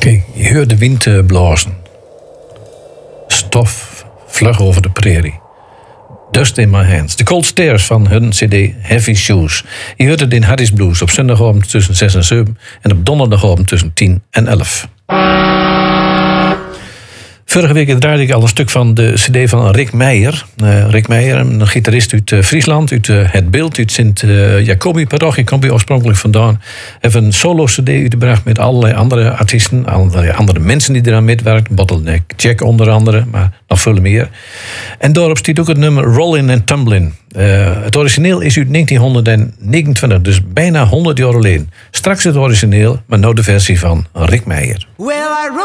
Oké, je hoort de wind blazen. Stof vlug over de prairie. Dust in my hands. De Cold Stairs van hun cd Heavy Shoes. Je hoort het in Harry's Blues op zondagavond tussen 6 en 7 en op donderdagavond tussen 10 en 11. Vorige week draaide ik al een stuk van de cd van Rick Meijer. Rick Meijer, een gitarist uit Friesland, uit Het Beeld, uit Sint-Jacobi-parochie, komt hij oorspronkelijk vandaan. Heeft een solo-cd uitgebracht met allerlei andere artiesten, allerlei andere mensen die eraan meewerken. Bottleneck Jack onder andere, maar nog veel meer. En daarop staat ook het nummer Rollin' and Tumblin'. Het origineel is uit 1929, dus bijna 100 jaar geleden. Straks het origineel, maar nou de versie van Rick Meijer. Well,